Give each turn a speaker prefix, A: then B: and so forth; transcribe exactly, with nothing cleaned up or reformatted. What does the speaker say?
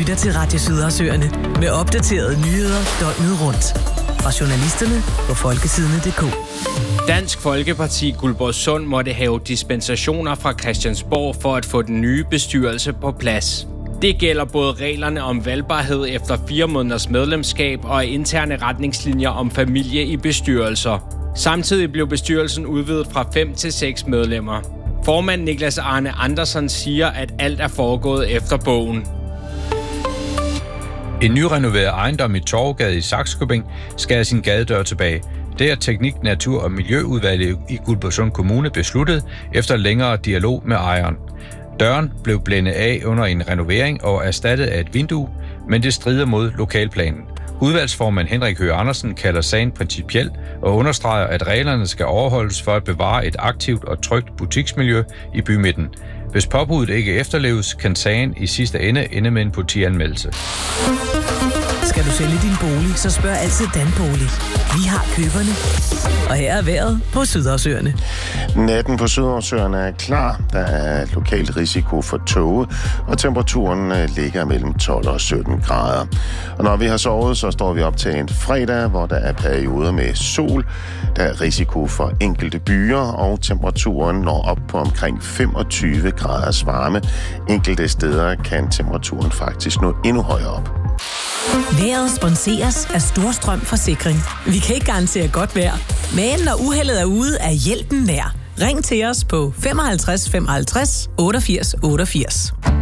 A: lytter til Radio Sydersøerne med opdaterede nyheder døgnet rundt. Fra journalisterne på folkesidene punktum d k.
B: Dansk Folkeparti Guldborgsund måtte have dispensationer fra Christiansborg for at få den nye bestyrelse på plads. Det gælder både reglerne om valgbarhed efter fire måneders medlemskab og interne retningslinjer om familie i bestyrelser. Samtidig blev bestyrelsen udvidet fra fem til seks medlemmer. Formand Niklas Arne Andersen siger, at alt er foregået efter bogen.
C: En nyrenoveret ejendom i Torvegade i Sakskøbing skal have sin gadedør tilbage. Det er Teknik-, Natur- og Miljøudvalget i Guldborgsund Kommune besluttet efter længere dialog med ejeren. Døren blev blændet af under en renovering og erstattet af et vindue, men det strider mod lokalplanen. Udvalgsformand Henrik Høgh Andersen kalder sagen principiel og understreger, at reglerne skal overholdes for at bevare et aktivt og trygt butiksmiljø i bymidten. Hvis påbuddet ikke efterleves, kan sagen i sidste ende ende med en politianmeldelse.
A: Skal du sælge din bolig, så spørg altid Danbolig. Vi har køberne. Og her er vejret på Sydersøerne.
D: Natten på Sydersøerne er klar. Der er lokal risiko for tåge, og temperaturen ligger mellem tolv og sytten grader. Og når vi har sovet, så står vi op til en fredag, hvor der er perioder med sol. Der er risiko for enkelte byer, og temperaturen når op på omkring femogtyve graders varme. Enkelte steder kan temperaturen faktisk nå endnu højere op.
A: Vejret sponseres af Storstrøm Forsikring. Vi kan ikke garantere godt vejr, men når uheldet er ude, er hjælpen nær. Ring til os på femoghalvtreds femoghalvtreds otteogfirs otteogfirs.